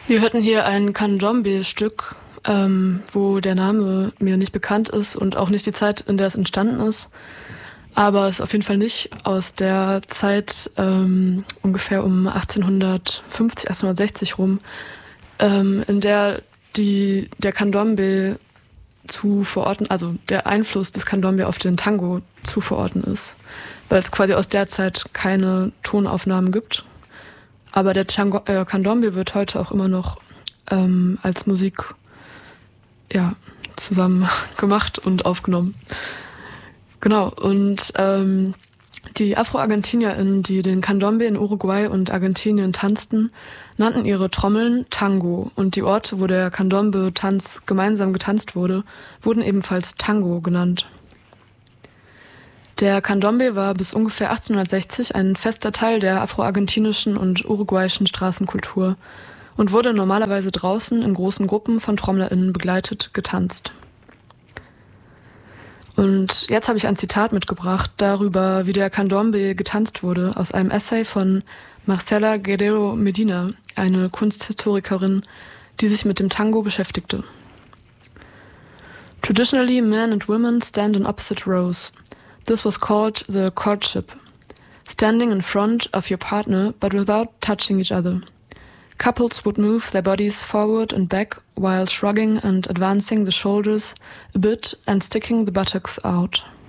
Wir hörten hier ein Candombe-Stück, wo der Name mir nicht bekannt ist und auch nicht die Zeit, in der es entstanden ist. Aber es ist auf jeden Fall nicht aus der Zeit ungefähr um 1850, 1860 rum, in der der Candombe zu verorten, also der Einfluss des Candombe auf den Tango zu verorten ist, weil es quasi aus der Zeit keine Tonaufnahmen gibt. Aber der Candombe wird heute auch immer noch als Musik zusammen gemacht und aufgenommen. Genau, und die Afro-ArgentinierInnen, die den Candombe in Uruguay und Argentinien tanzten, nannten ihre Trommeln Tango, und die Orte, wo der Candombe-Tanz gemeinsam getanzt wurde, wurden ebenfalls Tango genannt. Der Candombe war bis ungefähr 1860 ein fester Teil der afro-argentinischen und uruguayischen Straßenkultur und wurde normalerweise draußen in großen Gruppen von TrommlerInnen begleitet getanzt. Und jetzt habe ich ein Zitat mitgebracht darüber, wie der Candombe getanzt wurde, aus einem Essay von Marcela Guerrero Medina, eine Kunsthistorikerin, die sich mit dem Tango beschäftigte. Traditionally, men and women stand in opposite rows. This was called the courtship, standing in front of your partner but without touching each other. Couples would move their bodies forward and back while shrugging and advancing the shoulders a bit and sticking the buttocks out.